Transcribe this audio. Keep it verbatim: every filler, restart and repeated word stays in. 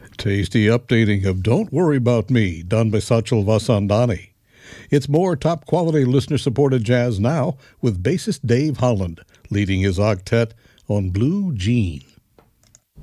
Tasty updating of Don't Worry About Me, done by Sachal Vasandani. It's more top-quality listener-supported jazz now with bassist Dave Holland leading his octet on Blue Jean.